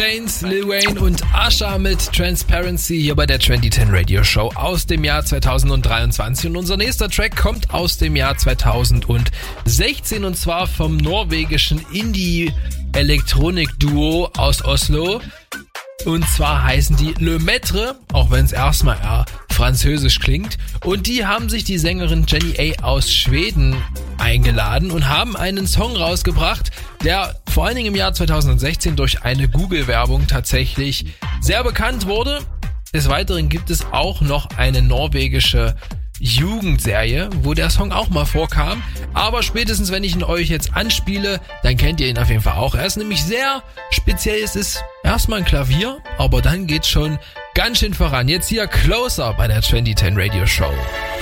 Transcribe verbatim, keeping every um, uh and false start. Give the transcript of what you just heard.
James, Lil Wayne und Usher mit Transparency hier bei der zwanzig zehn Radio Show aus dem Jahr zweitausenddreiundzwanzig. Und unser nächster Track kommt aus dem Jahr zweitausendsechzehn und zwar vom norwegischen Indie-Elektronik-Duo aus Oslo. Und zwar heißen die Le Maître, auch wenn es erstmal eher französisch klingt. Und die haben sich die Sängerin Jenny A. aus Schweden eingeladen und haben einen Song rausgebracht, der vor allen Dingen im Jahr zweitausendsechzehn durch eine Google-Werbung tatsächlich sehr bekannt wurde. Des Weiteren gibt es auch noch eine norwegische Jugendserie, wo der Song auch mal vorkam. Aber spätestens, wenn ich ihn euch jetzt anspiele, dann kennt ihr ihn auf jeden Fall auch. Er ist nämlich sehr speziell. Es ist erstmal ein Klavier, aber dann geht's schon ganz schön voran. Jetzt hier Closer bei der zwanzig zehn Radio Show.